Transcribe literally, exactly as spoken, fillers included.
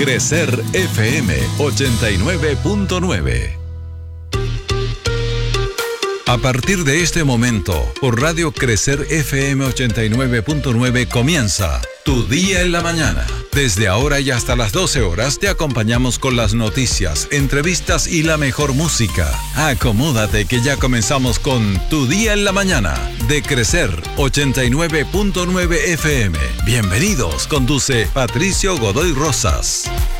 Crecer F M ochenta y nueve punto nueve. A partir de este momento, por Radio Crecer F M ochenta y nueve punto nueve comienza Tu Día en la Mañana. Desde ahora y hasta las doce horas te acompañamos con las noticias, entrevistas y la mejor música. Acomódate que ya comenzamos con Tu Día en la Mañana de Crecer ochenta y nueve punto nueve F M. Bienvenidos, conduce Patricio Godoy Rosas.